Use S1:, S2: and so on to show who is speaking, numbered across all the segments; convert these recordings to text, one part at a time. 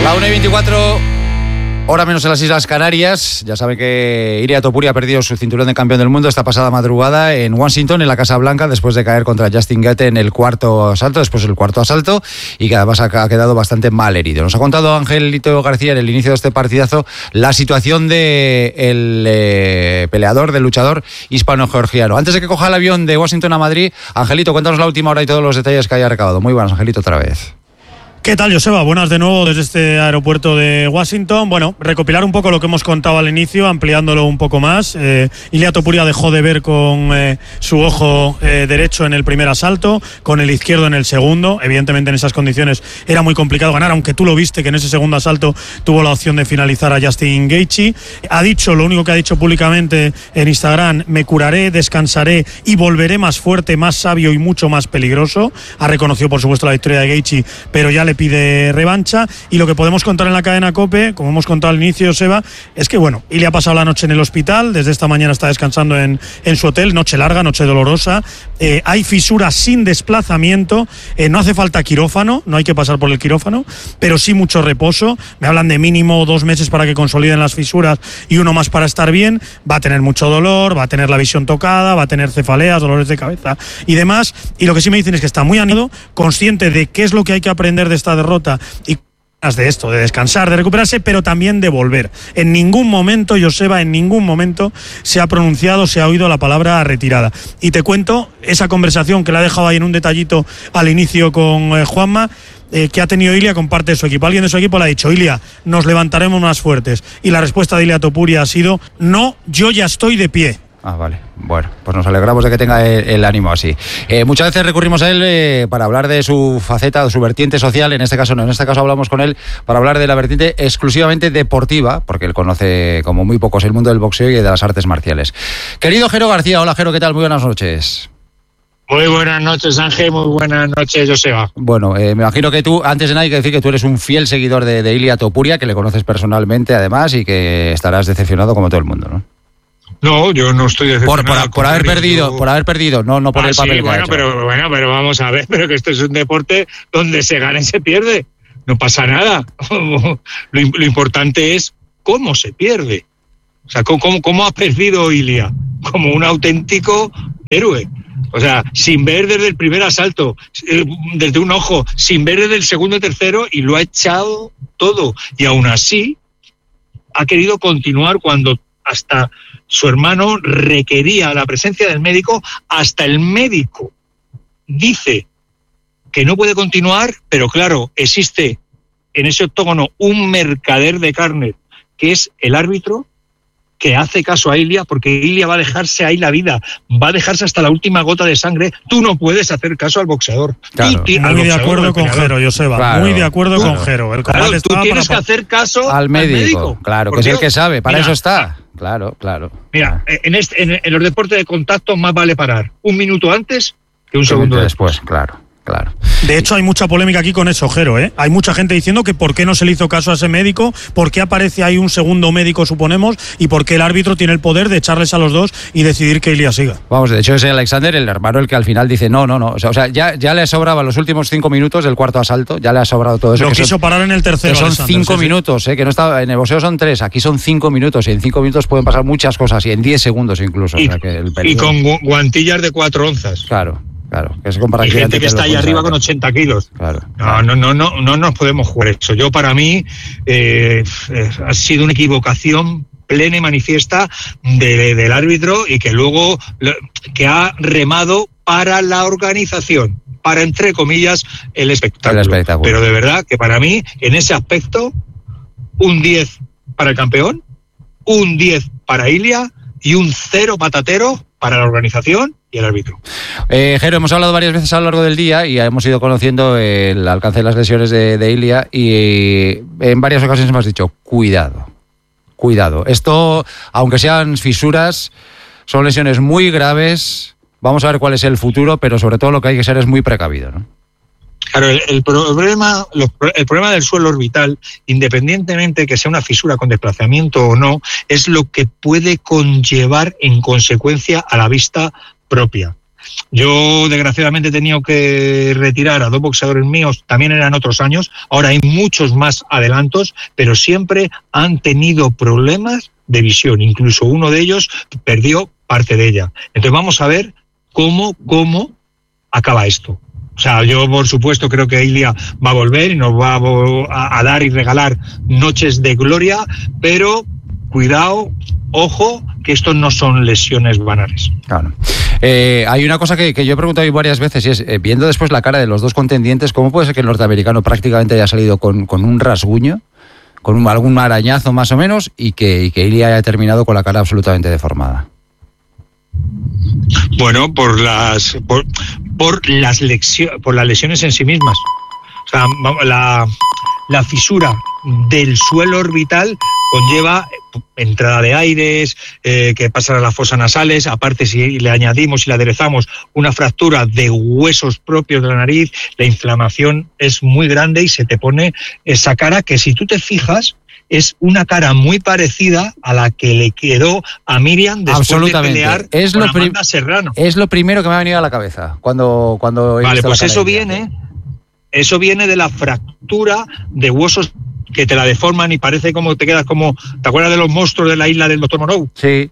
S1: La 1:24, hora menos en las Islas Canarias. Ya sabe que Ilia Topuria ha perdido su cinturón de campeón del mundo esta pasada madrugada en Washington, en la Casa Blanca, después de caer contra Justin Gaethje en el cuarto asalto, y que además ha quedado bastante mal herido. Nos ha contado Angelito García en el inicio de este partidazo la situación del peleador, del luchador hispano-georgiano. Antes de que coja el avión de Washington a Madrid, Angelito, cuéntanos la última hora y todos los detalles que haya recabado. Muy buenas, Angelito, otra vez.
S2: ¿Qué tal, Joseba? Buenas de nuevo desde este aeropuerto de Washington. Bueno, recopilar un poco lo que hemos contado al inicio, ampliándolo un poco más. Ilia Topuria dejó de ver con su ojo derecho en el primer asalto, con el izquierdo en el segundo. Evidentemente en esas condiciones era muy complicado ganar, aunque tú lo viste que en ese segundo asalto tuvo la opción de finalizar a Justin Gaethje. Ha dicho, lo único que ha dicho públicamente en Instagram: me curaré, descansaré y volveré más fuerte, más sabio y mucho más peligroso. Ha reconocido, por supuesto, la victoria de Gaethje, pero ya le pide revancha. Y lo que podemos contar en la cadena COPE, como hemos contado al inicio, Seba, es que bueno, Ilia ha pasado la noche en el hospital, desde esta mañana está descansando en su hotel, noche larga, noche dolorosa. Hay fisuras sin desplazamiento, no hace falta quirófano, no hay que pasar por el quirófano, pero sí mucho reposo. Me hablan de mínimo 2 meses para que consoliden las fisuras y 1 más para estar bien. Va a tener mucho dolor, va a tener la visión tocada, va a tener cefaleas, dolores de cabeza y demás. Y lo que sí me dicen es que está muy animado, consciente de qué es lo que hay que aprender de esta derrota y de esto, de descansar, de recuperarse, pero también de volver. En ningún momento, Joseba, en ningún momento se ha pronunciado, se ha oído la palabra retirada. Y te cuento esa conversación que la ha dejado ahí en un detallito al inicio con Juanma, que ha tenido Ilia con parte de su equipo. Alguien de su equipo le ha dicho: Ilia, nos levantaremos más fuertes. Y la respuesta de Ilia Topuria ha sido: no, yo ya estoy de pie.
S1: Ah, vale. Bueno, pues nos alegramos de que tenga el ánimo así. Muchas veces recurrimos a él para hablar de su faceta, de su vertiente social. En este caso no, en este caso hablamos con él para hablar de la vertiente exclusivamente deportiva, porque él conoce como muy pocos el mundo del boxeo y de las artes marciales. Querido Jero García, hola Jero, ¿qué tal? Muy buenas noches.
S3: Muy buenas noches, Ángel, muy buenas noches, Joseba.
S1: Bueno, me imagino que tú, antes de nada hay que decir que tú eres un fiel seguidor de Ilia Topuria, que le conoces personalmente además y que estarás decepcionado como todo el mundo, ¿no?
S3: No, yo no estoy decepcionado.
S1: Por haber perdido, no por el papel.
S3: Sí, pero vamos a ver, pero que esto es un deporte donde se gana y se pierde. No pasa nada. Lo importante es cómo se pierde. O sea, cómo ha perdido Ilia, como un auténtico héroe. O sea, sin ver desde el primer asalto, desde un ojo, sin ver desde el segundo y tercero, y lo ha echado todo. Y aún así ha querido continuar cuando hasta su hermano requería la presencia del médico. Hasta el médico dice que no puede continuar, pero claro, existe en ese octógono un mercader de carne que es el árbitro, que hace caso a Ilia, porque Ilia va a dejarse ahí la vida, va a dejarse hasta la última gota de sangre. Tú no puedes hacer caso al boxeador.
S2: Claro. Muy de acuerdo con Jero, Joseba. Claro, muy de acuerdo con Jero.
S3: Tú tienes que hacer caso
S1: al médico. Claro, que es el que sabe, para eso está. Claro.
S3: Mira, en los deportes de contacto más vale parar 1 minuto antes que 1 segundo después.
S1: Claro.
S2: De hecho, hay mucha polémica aquí con eso, Jero, ¿eh? Hay mucha gente diciendo que por qué no se le hizo caso a ese médico, por qué aparece ahí un segundo médico, suponemos, y por qué el árbitro tiene el poder de echarles a los dos y decidir que Ilia siga.
S1: Vamos, de hecho es Alexander, el hermano, el que al final dice no. O sea, ya le sobraban los últimos 5 minutos del cuarto asalto, ya le ha sobrado todo eso.
S2: Lo quiso parar en el tercero.
S1: Que son 5 minutos, que no está, en el boxeo son 3, aquí son 5 minutos, y en 5 minutos pueden pasar muchas cosas, y en 10 segunnos incluso.
S3: Y,
S1: o sea, que el
S3: y con guantillas de 4 onzas.
S1: Claro, que es comparación.
S3: Hay gente que está ahí arriba con 80 kilos.
S1: Claro.
S3: No nos podemos jugar eso. Yo, para mí, ha sido una equivocación plena y manifiesta del árbitro, y que luego que ha remado para la organización, para, entre comillas, el espectáculo. Pero de verdad que para mí, en ese aspecto, un 10 para el campeón, un 10 para Ilia y un 0 patatero para la organización y el árbitro.
S1: Jero, hemos hablado varias veces a lo largo del día y hemos ido conociendo el alcance de las lesiones de Ilia, y en varias ocasiones hemos dicho cuidado. Esto, aunque sean fisuras, son lesiones muy graves. Vamos a ver cuál es el futuro, pero sobre todo lo que hay que ser es muy precavido, ¿no?
S3: Claro, el problema del suelo orbital, independientemente que sea una fisura con desplazamiento o no, es lo que puede conllevar en consecuencia a la vista propia. Yo desgraciadamente he tenido que retirar a 2 boxeadores míos, también eran otros años, ahora hay muchos más adelantos, pero siempre han tenido problemas de visión, incluso uno de ellos perdió parte de ella. Entonces vamos a ver cómo acaba esto. O sea, yo por supuesto creo que Ilia va a volver y nos va a dar y regalar noches de gloria, pero cuidado, ojo, que estos no son lesiones banales.
S1: Claro. Hay una cosa que yo he preguntado varias veces y es, viendo después la cara de los dos contendientes, ¿cómo puede ser que el norteamericano prácticamente haya salido con un rasguño, con algún arañazo más o menos, y que Ilia haya terminado con la cara absolutamente deformada?
S3: Bueno, por las lesiones en sí mismas. O sea, la fisura del suelo orbital conlleva entrada de aires, que pasan a las fosas nasales, aparte si le añadimos y le aderezamos una fractura de huesos propios de la nariz, la inflamación es muy grande y se te pone esa cara que, si tú te fijas, es una cara muy parecida a la que le quedó a Miriam después de pelear con Amanda Serrano.
S1: Es lo primero que me ha venido a la cabeza cuando
S3: vale, pues eso viene de la fractura de huesos que te la deforman y parece como te quedas como... ¿Te acuerdas de los monstruos de la isla del Dr. Moreau?
S1: Sí.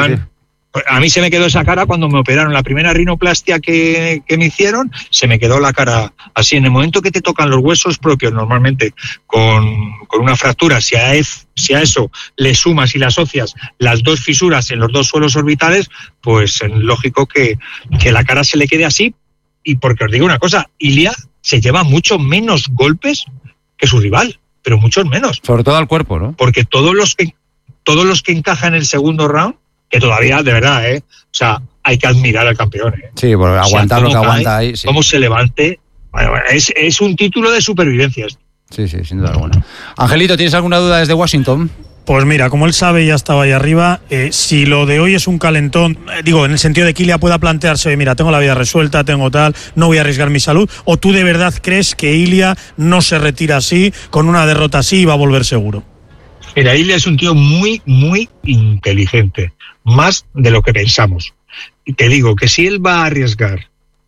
S3: A mí se me quedó esa cara cuando me operaron. La primera rinoplastia que me hicieron, se me quedó la cara así. En el momento que te tocan los huesos propios, normalmente con una fractura, si a eso le sumas y le asocias las 2 fisuras en los 2 suelos orbitales, pues es lógico que la cara se le quede así. Y porque os digo una cosa, Ilia se lleva mucho menos golpes que su rival, pero muchos menos.
S1: Sobre todo al cuerpo, ¿no?
S3: Porque todos los que encajan en el segundo round, que todavía, de verdad, o sea, hay que admirar al campeón.
S1: Sí, por aguantar lo que aguanta ahí. Sí.
S3: Cómo se levante. Bueno, es un título de supervivencia.
S1: Sí, sin duda alguna. Angelito, ¿tienes alguna duda desde Washington?
S2: Pues mira, como él sabe, ya estaba ahí arriba, si lo de hoy es un calentón, digo, en el sentido de que Ilia pueda plantearse, oye, mira, tengo la vida resuelta, tengo tal, no voy a arriesgar mi salud, o tú de verdad crees que Ilia no se retira así, con una derrota así, y va a volver seguro.
S3: Mira, Ilia es un tío muy, muy inteligente, más de lo que pensamos. Y te digo que si él va a arriesgar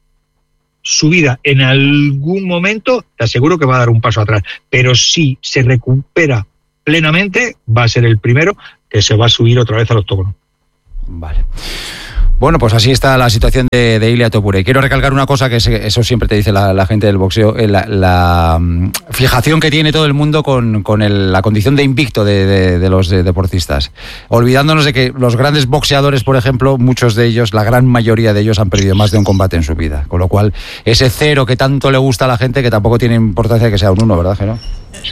S3: su vida en algún momento, te aseguro que va a dar un paso atrás. Pero si se recupera plenamente, va a ser el primero que se va a subir otra vez al octógono.
S1: Vale. Bueno, pues así está la situación de Ilia Topuria. Quiero recalcar una cosa que eso siempre te dice la gente del boxeo, la fijación que tiene todo el mundo con la condición de invicto de los deportistas. Olvidándonos de que los grandes boxeadores, por ejemplo, muchos de ellos, la gran mayoría de ellos han perdido más de un combate en su vida. Con lo cual, ese 0 que tanto le gusta a la gente, que tampoco tiene importancia que sea un 1, ¿verdad, Geno?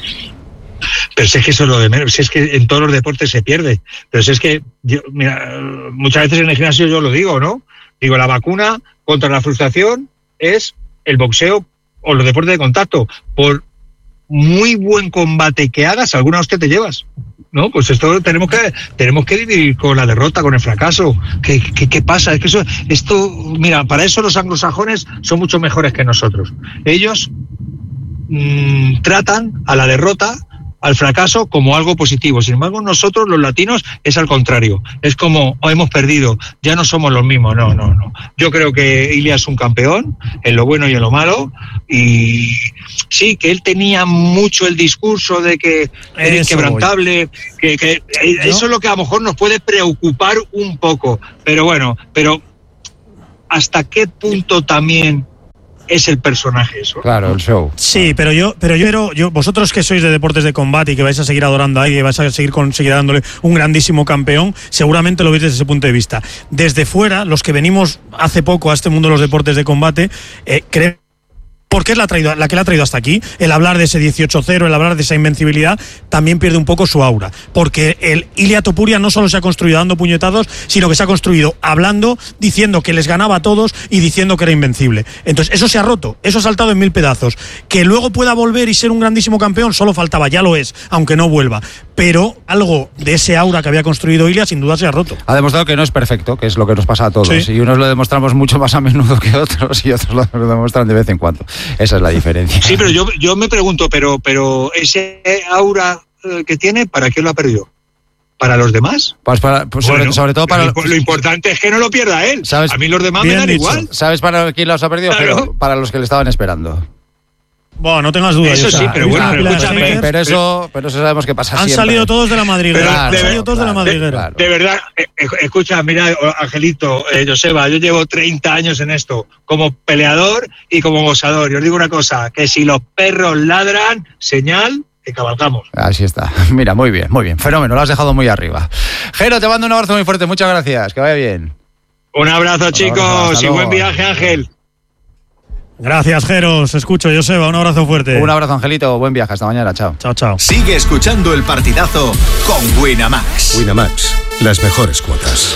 S3: Pero si es que eso es lo de menos, si es que en todos los deportes se pierde. Pero si es que, mira, muchas veces en el gimnasio yo lo digo, ¿no? Digo, la vacuna contra la frustración es el boxeo o los deportes de contacto. Por muy buen combate que hagas, alguna hostia te llevas, ¿no? Pues esto tenemos que vivir con la derrota, con el fracaso. ¿Qué pasa? Es que esto, mira, para eso los anglosajones son mucho mejores que nosotros. Ellos tratan a la derrota, al fracaso, como algo positivo. Sin embargo, nosotros los latinos es al contrario. Es como, hemos perdido, ya no somos los mismos. No. Yo creo que Ilia es un campeón, en lo bueno y en lo malo. Y sí, que él tenía mucho el discurso de que era inquebrantable, que eso es lo que a lo mejor nos puede preocupar un poco. Pero bueno, ¿hasta qué punto también es el personaje eso?
S1: Claro, el show.
S2: Sí, pero yo vosotros que sois de deportes de combate y que vais a seguir adorando ahí, que vais a seguir dándole un grandísimo campeón, seguramente lo veis desde ese punto de vista. Desde fuera, los que venimos hace poco a este mundo de los deportes de combate, creo, porque es la que le ha traído hasta aquí. El hablar de ese 18-0, el hablar de esa invencibilidad, también pierde un poco su aura. Porque el Ilia Topuria no solo se ha construido dando puñetazos, sino que se ha construido hablando, diciendo que les ganaba a todos y diciendo que era invencible. Entonces, eso se ha roto, eso ha saltado en 1000 pedazos. Que luego pueda volver y ser un grandísimo campeón, solo faltaba, ya lo es, aunque no vuelva. Pero algo de ese aura que había construido Ilia, sin duda se ha roto.
S1: Ha demostrado que no es perfecto, que es lo que nos pasa a todos. Sí. Y unos lo demostramos mucho más a menudo que otros, y otros lo demuestran de vez en cuando. Esa es la diferencia.
S3: Sí, pero yo me pregunto, pero ese aura que tiene, ¿para qué lo ha perdido? para los demás.
S1: Pues sobre todo para...
S3: Lo importante es que no lo pierda él.
S1: ¿Sabes?
S3: A mí los demás me dan igual.
S1: ¿Sabes para quién los ha perdido?
S3: Claro.
S1: Pero para los que le estaban esperando.
S2: Bueno, no tengas dudas.
S3: Eso sí, pero bueno, escúchame.
S1: Pero eso sabemos que pasa siempre.
S2: Han salido todos de la madriguera.
S1: Claro.
S3: De verdad, escucha, mira, Angelito, Joseba, yo llevo 30 años en esto, como peleador y como boxador. Y os digo una cosa, que si los perros ladran, señal que cabalgamos.
S1: Así está. Mira, muy bien. Fenómeno, lo has dejado muy arriba. Jero, te mando un abrazo muy fuerte. Muchas gracias. Que vaya bien.
S3: Un abrazo, chicos, y buen viaje, Ángel.
S2: Gracias, Jero. Os escucho, Joseba. Un abrazo fuerte.
S1: Un abrazo, Angelito. Buen viaje. Hasta mañana. Chao.
S2: Chao.
S4: Sigue escuchando el partidazo con Winamax.
S5: Winamax, las mejores cuotas.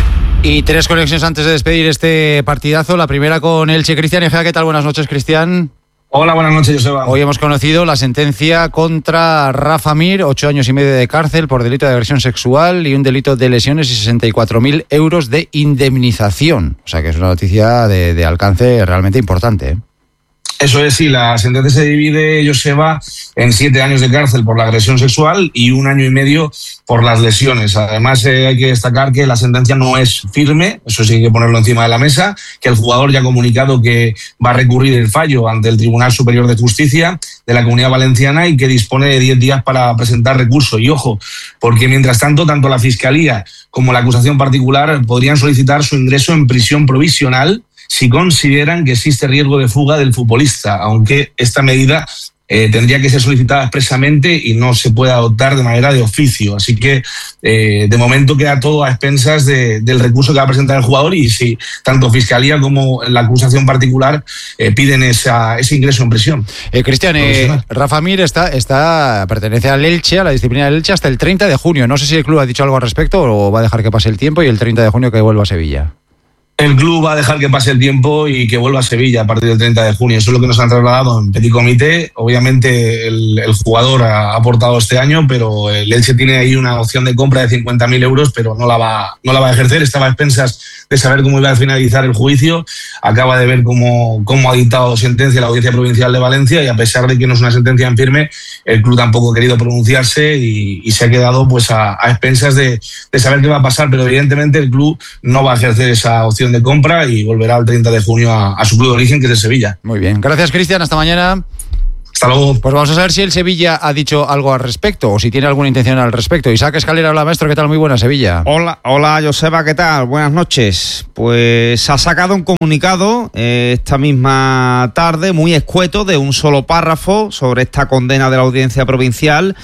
S1: Y 3 conexiones antes de despedir este partidazo. La primera con Elche. Cristian Egea, ¿qué tal? Buenas noches, Cristian.
S6: Hola, buenas noches, Joseba.
S1: Hoy hemos conocido la sentencia contra Rafa Mir, 8 años y medio de cárcel por delito de agresión sexual y un delito de lesiones y 64.000 euros de indemnización. O sea que es una noticia de alcance realmente importante, ¿eh?
S6: Eso es, sí, la sentencia se divide, Joseba, en 7 años de cárcel por la agresión sexual y 1 año y medio por las lesiones. Además, hay que destacar que la sentencia no es firme, eso sí hay que ponerlo encima de la mesa, que el jugador ya ha comunicado que va a recurrir el fallo ante el Tribunal Superior de Justicia de la Comunidad Valenciana y que dispone de 10 días para presentar recurso. Y ojo, porque mientras tanto, tanto la Fiscalía como la acusación particular podrían solicitar su ingreso en prisión provisional si consideran que existe riesgo de fuga del futbolista, aunque esta medida tendría que ser solicitada expresamente y no se puede adoptar de manera de oficio. Así que de momento queda todo a expensas del recurso que va a presentar el jugador y si tanto Fiscalía como la acusación particular piden ese ingreso en prisión.
S1: Cristian, Rafa Mir pertenece al Elche, a la disciplina del Elche, hasta el 30 de junio. No sé si el club ha dicho algo al respecto o va a dejar que pase el tiempo y el 30 de junio que vuelva a Sevilla.
S6: El club va a dejar que pase el tiempo y que vuelva a Sevilla a partir del 30 de junio. Eso es lo que nos han trasladado en Petit Comité. Obviamente el jugador ha aportado este año, pero el Elche tiene ahí una opción de compra de 50.000 euros, pero no la va a ejercer. Estaba a expensas de saber cómo iba a finalizar el juicio. Acaba de ver cómo ha dictado sentencia la Audiencia Provincial de Valencia y a pesar de que no es una sentencia en firme, el club tampoco ha querido pronunciarse y se ha quedado pues a expensas de saber qué va a pasar. Pero evidentemente el club no va a ejercer esa opción de compra y volverá el 30 de junio a su club de origen, que es el Sevilla.
S1: Muy bien. Gracias, Cristian. Hasta mañana.
S6: Hasta luego.
S1: Pues vamos a saber si el Sevilla ha dicho algo al respecto o si tiene alguna intención al respecto. Isaac Escalera, hola maestro, ¿qué tal? Muy buena, Sevilla.
S7: Hola Joseba, ¿qué tal? Buenas noches. Pues ha sacado un comunicado esta misma tarde, muy escueto, de un solo párrafo sobre esta condena de la Audiencia Provincial,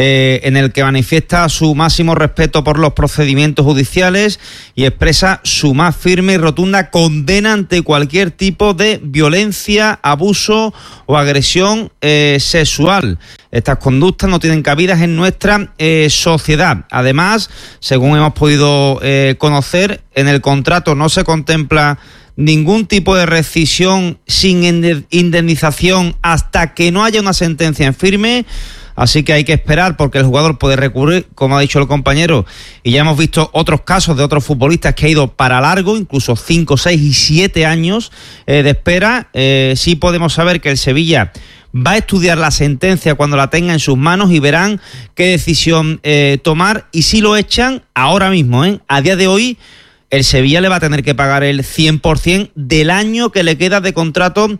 S7: en el que manifiesta su máximo respeto por los procedimientos judiciales y expresa su más firme y rotunda condena ante cualquier tipo de violencia, abuso o agresión sexual. Estas conductas no tienen cabidas en nuestra sociedad. Además, según hemos podido conocer, en el contrato no se contempla ningún tipo de rescisión sin indemnización hasta que no haya una sentencia en firme. Así que hay que esperar porque el jugador puede recurrir, como ha dicho el compañero, y ya hemos visto otros casos de otros futbolistas que ha ido para largo, incluso 5, 6 y 7 años de espera. Sí podemos saber que el Sevilla va a estudiar la sentencia cuando la tenga en sus manos y verán qué decisión tomar, y si lo echan ahora mismo, a día de hoy, el Sevilla le va a tener que pagar el 100% del año que le queda de contrato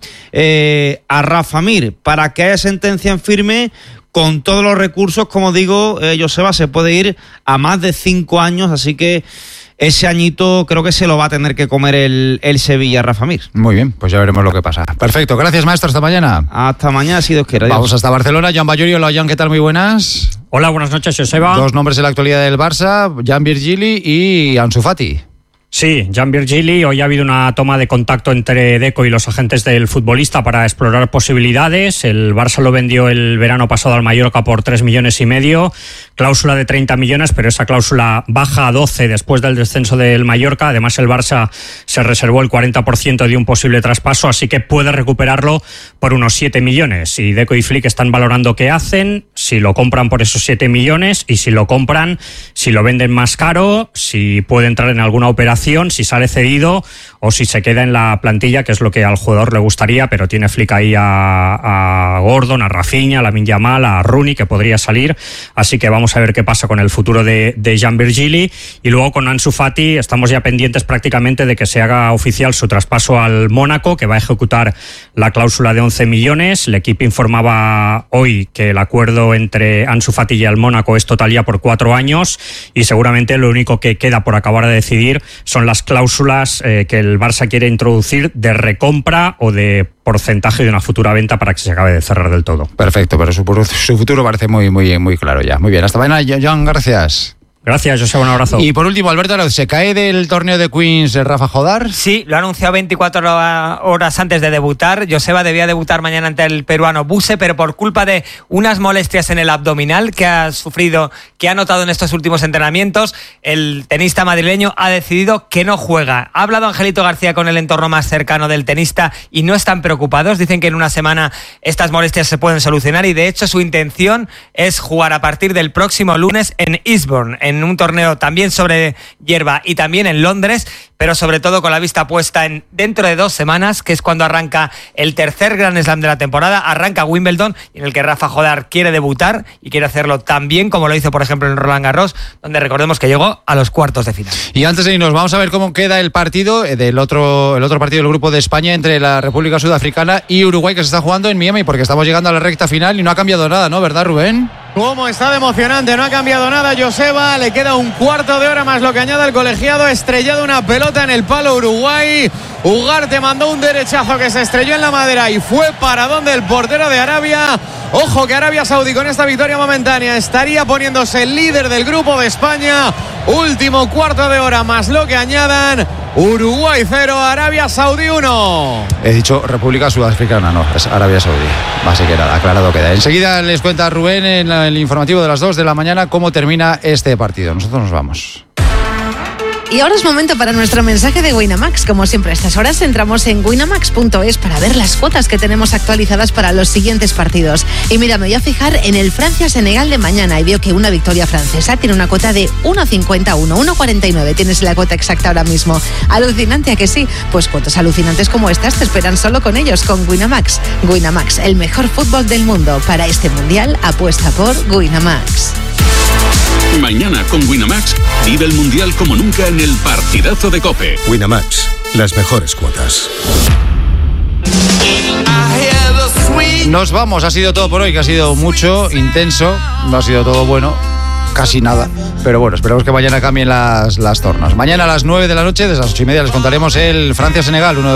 S7: a Rafa Mir. Para que haya sentencia en firme, con todos los recursos, como digo, Joseba, se puede ir a más de 5 años, así que ese añito creo que se lo va a tener que comer el Sevilla, Rafa Mir.
S1: Muy bien, pues ya veremos lo que pasa. Perfecto, gracias maestro, hasta mañana.
S7: Hasta mañana, si Dios quiere. Adiós.
S1: Vamos hasta Barcelona, Jan Bayorio. Hola Jan, ¿qué tal? Muy buenas.
S8: Hola, buenas noches, Joseba.
S1: 2 nombres en la actualidad del Barça, Jan Virgili y Ansu Fati.
S8: Sí, Jan Virgili. Hoy ha habido una toma de contacto entre Deco y los agentes del futbolista para explorar posibilidades. El Barça lo vendió el verano pasado al Mallorca por 3,5 millones, cláusula de 30 millones, pero esa cláusula baja a 12 después del descenso del Mallorca. Además, el Barça se reservó el 40% de un posible traspaso, así que puede recuperarlo por unos 7 millones. Y Deco y Flick están valorando qué hacen, si lo compran por esos 7 millones y si lo compran, si lo venden más caro, si puede entrar en alguna operación, si sale cedido o si se queda en la plantilla, que es lo que al jugador le gustaría, pero tiene Flick ahí a Gordon, a Rafinha, a Lamine Yamal, a Rooney, que podría salir, así que vamos a ver qué pasa con el futuro de Jan Virgili. Y luego con Ansu Fati estamos ya pendientes prácticamente de que se haga oficial su traspaso al Mónaco, que va a ejecutar la cláusula de 11 millones. El equipo informaba hoy que el acuerdo entre Ansu Fati y el Mónaco es total ya por 4 años y seguramente lo único que queda por acabar de decidir son las cláusulas que el Barça quiere introducir de recompra o de porcentaje de una futura venta para que se acabe de cerrar del todo.
S1: Perfecto, pero su futuro parece muy claro ya. Muy bien, hasta mañana, Joan, gracias.
S8: Gracias, José, un abrazo.
S1: Y por último, Alberto, ¿se cae del torneo de Queens Rafa Jodar?
S9: Sí, lo ha anunciado 24 horas antes de debutar. Joseba debía debutar mañana ante el peruano Buse, pero por culpa de unas molestias en el abdominal que ha sufrido, que ha notado en estos últimos entrenamientos, el tenista madrileño ha decidido que no juega. Ha hablado Angelito García con el entorno más cercano del tenista y no están preocupados. Dicen que en una semana estas molestias se pueden solucionar y de hecho su intención es jugar a partir del próximo lunes en Eastbourne, en un torneo también sobre hierba y también en Londres, pero sobre todo con la vista puesta en dentro de 2 semanas, que es cuando arranca el tercer Grand Slam de la temporada, arranca Wimbledon, en el que Rafa Jodar quiere debutar y quiere hacerlo tan bien como lo hizo, por ejemplo, en Roland Garros, donde recordemos que llegó a los cuartos de final.
S1: Y antes de irnos, vamos a ver cómo queda el partido el otro partido del grupo de España entre la República Sudafricana y Uruguay, que se está jugando en Miami, porque estamos llegando a la recta final y no ha cambiado nada, ¿no? ¿Verdad, Rubén?
S10: ¿Cómo está de emocionante? No ha cambiado nada, Joseba. Le queda un cuarto de hora más lo que añade el colegiado. Estrellado una pelota en el palo Uruguay. Ugarte mandó un derechazo que se estrelló en la madera y fue para donde el portero de Arabia. Ojo que Arabia Saudí con esta victoria momentánea estaría poniéndose el líder del grupo de España. Último cuarto de hora más lo que añadan. Uruguay 0, Arabia Saudí 1.
S1: He dicho República Sudafricana, no, es Arabia Saudí. Así que nada, aclarado queda. Enseguida les cuenta Rubén en el informativo de las 2 de la mañana cómo termina este partido. Nosotros nos vamos.
S11: Y ahora es momento para nuestro mensaje de Winamax. Como siempre a estas horas entramos en winamax.es para ver las cuotas que tenemos actualizadas para los siguientes partidos. Y mira, me voy a fijar en el Francia-Senegal de mañana y veo que una victoria francesa tiene una cuota de 1,51, 1,49. Tienes la cuota exacta ahora mismo. Alucinante, ¿a que sí? Pues cuotas alucinantes como estas te esperan solo con ellos, con Winamax. Winamax, el mejor fútbol del mundo. Para este mundial apuesta por Winamax.
S12: Mañana con Winamax vive el Mundial como nunca en el partidazo de COPE.
S5: Winamax, las mejores cuotas.
S1: Nos vamos, ha sido todo por hoy, que ha sido mucho, intenso, no ha sido todo bueno, casi nada, pero bueno, esperamos que mañana cambien las tornas. Mañana a las 9 de la noche, desde las 8:30, les contaremos el Francia-Senegal, uno de